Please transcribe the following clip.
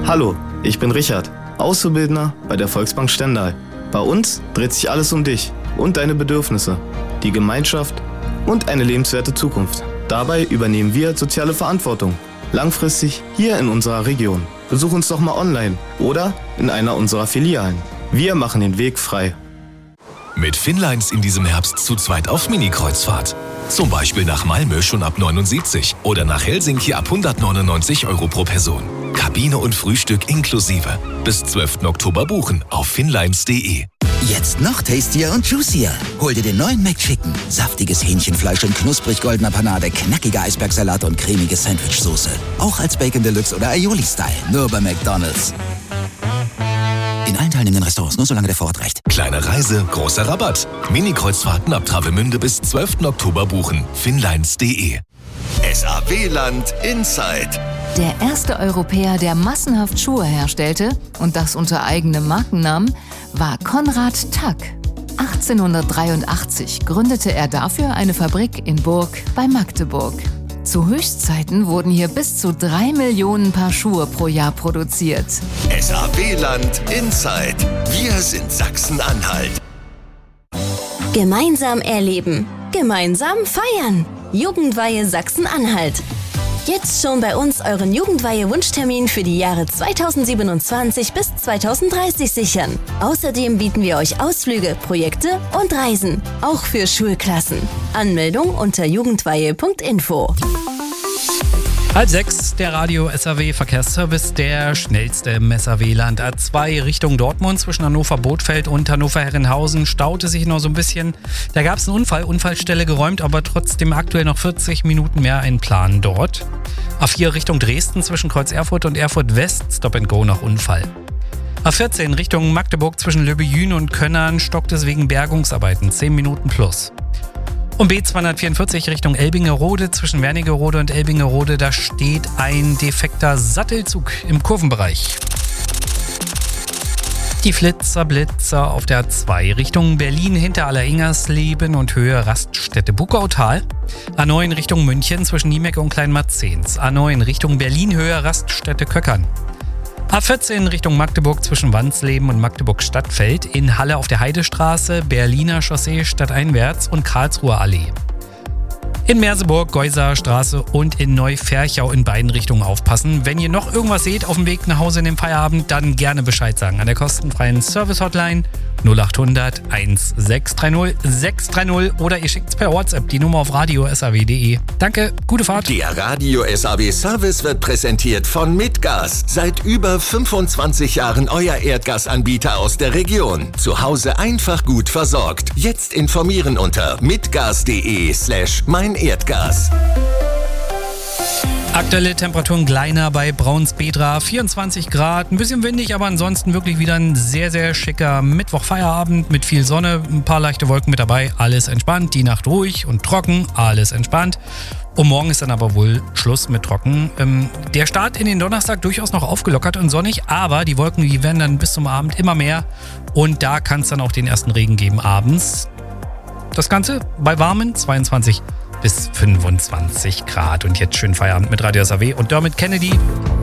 Hallo, ich bin Richard, Auszubildender bei der Volksbank Stendal. Bei uns dreht sich alles um dich und deine Bedürfnisse, die Gemeinschaft und eine lebenswerte Zukunft. Dabei übernehmen wir soziale Verantwortung, langfristig hier in unserer Region. Besuch uns doch mal online oder in einer unserer Filialen. Wir machen den Weg frei. Mit Finnlines in diesem Herbst zu zweit auf Mini-Kreuzfahrt. Zum Beispiel nach Malmö schon ab 79 oder nach Helsinki ab 199 € pro Person. Kabine und Frühstück inklusive. Bis 12. Oktober buchen auf finnlines.de. Jetzt noch tastier und juicier. Hol dir den neuen McChicken. Saftiges Hähnchenfleisch in knusprig goldener Panade, knackiger Eisbergsalat und cremige Sandwichsoße. Auch als Bacon Deluxe oder Aioli-Style. Nur bei McDonald's. In allen teilnehmenden Restaurants, nur solange der Vorrat reicht. Kleine Reise, großer Rabatt. Mini-Kreuzfahrten ab Travemünde bis 12. Oktober buchen. Finnlines.de. SAW-Land Inside. Der erste Europäer, der massenhaft Schuhe herstellte, und das unter eigenem Markennamen, war Konrad Tack. 1883 gründete er dafür eine Fabrik in Burg bei Magdeburg. Zu Höchstzeiten wurden hier bis zu 3 Millionen Paar Schuhe pro Jahr produziert. SAW-Land Inside. Wir sind Sachsen-Anhalt. Gemeinsam erleben. Gemeinsam feiern. Jugendweihe Sachsen-Anhalt. Jetzt schon bei uns euren Jugendweihe-Wunschtermin für die Jahre 2027 bis 2030 sichern. Außerdem bieten wir euch Ausflüge, Projekte und Reisen. Auch für Schulklassen. Anmeldung unter jugendweihe.info. 5:30, der Radio SAW Verkehrsservice, der schnellste im SAW-Land. A2 Richtung Dortmund zwischen Hannover-Bothfeld und Hannover-Herrenhausen staute sich noch so ein bisschen. Da gab es einen Unfall, Unfallstelle geräumt, aber trotzdem aktuell noch 40 Minuten mehr ein Plan dort. A4 Richtung Dresden zwischen Kreuz Erfurt und Erfurt West, Stop and Go nach Unfall. A14 Richtung Magdeburg zwischen Löbejün und Könnern stockt es wegen Bergungsarbeiten, 10 Minuten plus. Und B244 Richtung Elbingerode zwischen Wernigerode und Elbingerode, da steht ein defekter Sattelzug im Kurvenbereich. Die Blitzer auf der A2 Richtung Berlin hinter Alleringersleben und Höhe Raststätte Buckautal. A9 Richtung München zwischen Niemecke und Kleinmarzens. A9 Richtung Berlin Höhe Raststätte Köckern. A14 Richtung Magdeburg zwischen Wansleben und Magdeburg-Stadtfeld, in Halle auf der Heidestraße, Berliner Chaussee stadteinwärts und Karlsruher Allee. In Merseburg, Geuser Straße und in Neuferchau in beiden Richtungen aufpassen. Wenn ihr noch irgendwas seht auf dem Weg nach Hause in den Feierabend, dann gerne Bescheid sagen an der kostenfreien Service-Hotline 0800 1630 630 oder ihr schickt es per WhatsApp die Nummer auf radio.saw.de. Danke, gute Fahrt. Der Radio SAW Service wird präsentiert von Mitgas. Seit über 25 Jahren euer Erdgasanbieter aus der Region. Zu Hause einfach gut versorgt. Jetzt informieren unter mitgas.de/meinerdgas. Aktuelle Temperaturen kleiner bei Braunsbedra, 24 Grad, ein bisschen windig, aber ansonsten wirklich wieder ein sehr, sehr schicker Mittwoch-Feierabend mit viel Sonne, ein paar leichte Wolken mit dabei, alles entspannt, die Nacht ruhig und trocken, alles entspannt. Und morgen ist dann aber wohl Schluss mit trocken. Der Start in den Donnerstag durchaus noch aufgelockert und sonnig, aber die Wolken, die werden dann bis zum Abend immer mehr und da kann es dann auch den ersten Regen geben abends. Das Ganze bei warmen 22 bis 25 Grad. Und jetzt schönen Feierabend mit Radio SAW und Dermot Kennedy.